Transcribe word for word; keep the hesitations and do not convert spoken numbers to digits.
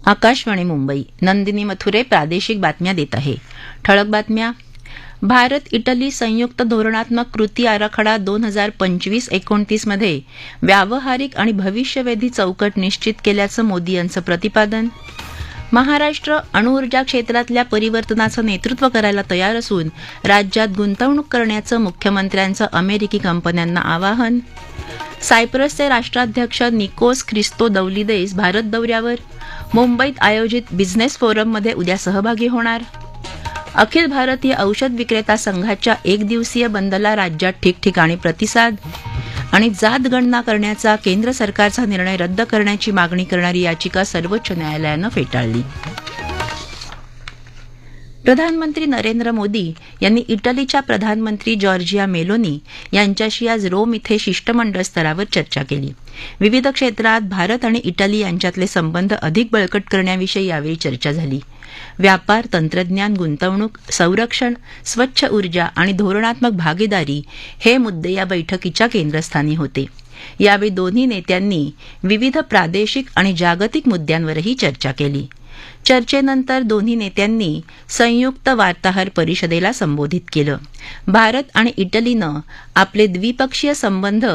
आकाशवाणी मुंबई. नंदिनी मथुरे प्रादेशिक बातम्या देत आहे. ठळक बातम्या. भारत इटली संयुक्त धोरणात्मक कृती आराखडा दोन हजार पंचवीस एकोणतीस मध्ये व्यावहारिक आणि भविष्यवेधी चौकट निश्चित केल्याचं मोदी यांचं प्रतिपादन. महाराष्ट्र अणुऊर्जा क्षेत्रातल्या परिवर्तनाचं नेतृत्व करायला तयार असून राज्यात गुंतवणूक करण्याचं मुख्यमंत्र्यांचं अमेरिकी कंपन्यांना आवाहन. सायप्रसचे राष्ट्राध्यक्ष निकोस ख्रिस्तोदौलिदेस भारत दौऱ्यावर. मुंबईत आयोजित बिझनेस फोरममध्ये उद्या सहभागी होणार. अखिल भारतीय औषध विक्रेता संघाच्या एक दिवसीय बंदला राज्यात ठिकठिकाणी प्रतिसाद. आणि जात गणना करण्याचा केंद्र सरकारचा निर्णय रद्द करण्याची मागणी करणारी याचिका सर्वोच्च न्यायालयानं फेटाळली. प्रधानमंत्री नरेंद्र मोदी यांनी इटलीच्या प्रधानमंत्री जॉर्जिया मेलोनी यांच्याशी आज रोम इथे शिष्टमंडळ स्तरावर चर्चा केली. विविध क्षेत्रात भारत आणि इटली यांच्यातले संबंध अधिक बळकट करण्याविषयी यावेळी चर्चा झाली. व्यापार, तंत्रज्ञान, गुंतवणूक, संरक्षण, स्वच्छ ऊर्जा आणि धोरणात्मक भागीदारी हे मुद्दे या बैठकीच्या केंद्रस्थानी होते. यावेळी दोन्ही नेत्यांनी विविध प्रादेशिक आणि जागतिक मुद्द्यांवरही चर्चा केली. चर्चेनंतर दोन्ही नेत्यांनी संयुक्त वार्ताहर परिषदेला संबोधित केलं. भारत आणि इटलीनं आपले द्विपक्षीय संबंध